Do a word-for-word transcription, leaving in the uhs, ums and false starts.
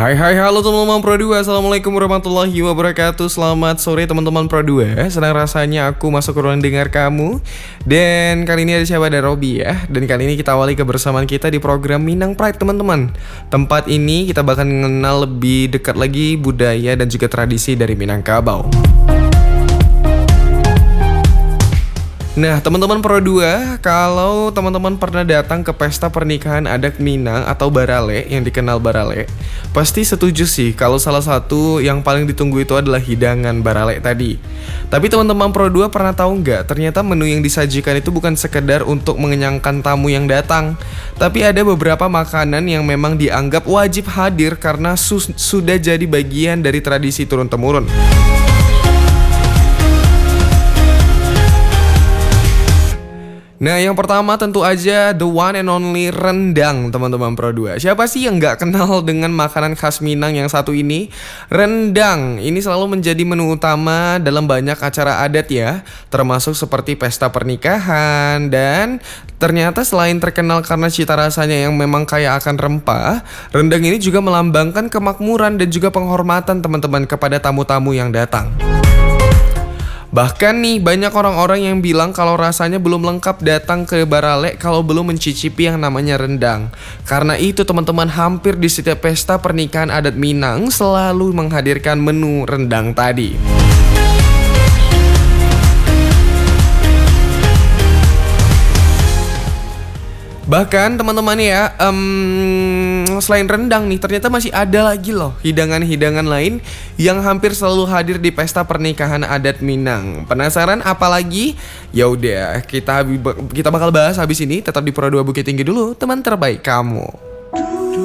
Hai hai halo teman-teman Pro dua, Assalamualaikum warahmatullahi wabarakatuh. Selamat sore teman-teman Pro dua. Senang rasanya aku masuk ke ruang dengar kamu. Dan kali ini ada siapa? Ada Robby ya. Dan kali ini kita awali kebersamaan kita di program Minang Pride teman-teman. Tempat ini kita bakal mengenal lebih dekat lagi budaya dan juga tradisi dari Minangkabau. Nah teman-teman Pro dua, kalau teman-teman pernah datang ke pesta pernikahan adat Minang atau Barale yang dikenal Barale, pasti setuju sih kalau salah satu yang paling ditunggu itu adalah hidangan Barale tadi. Tapi teman-teman Pro dua pernah tahu nggak, ternyata menu yang disajikan itu bukan sekedar untuk mengenyangkan tamu yang datang, tapi ada beberapa makanan yang memang dianggap wajib hadir karena su sudah jadi bagian dari tradisi turun-temurun. Nah yang pertama tentu aja the one and only rendang teman-teman Pro dua. Siapa sih yang nggak kenal dengan makanan khas Minang yang satu ini? Rendang ini selalu menjadi menu utama dalam banyak acara adat ya, termasuk seperti pesta pernikahan. Dan ternyata selain terkenal karena cita rasanya yang memang kaya akan rempah, rendang ini juga melambangkan kemakmuran dan juga penghormatan teman-teman kepada tamu-tamu yang datang. Bahkan nih banyak orang-orang yang bilang kalau rasanya belum lengkap datang ke Barale kalau belum mencicipi yang namanya rendang. Karena itu teman-teman, hampir di setiap pesta pernikahan adat Minang selalu menghadirkan menu rendang tadi. Bahkan teman-teman ya, um, selain rendang nih, ternyata masih ada lagi loh hidangan-hidangan lain yang hampir selalu hadir di pesta pernikahan adat Minang. Penasaran apa lagi? Ya udah, kita kita bakal bahas habis ini. Tetap di Pro dua Bukit Tinggi dulu, teman terbaik kamu.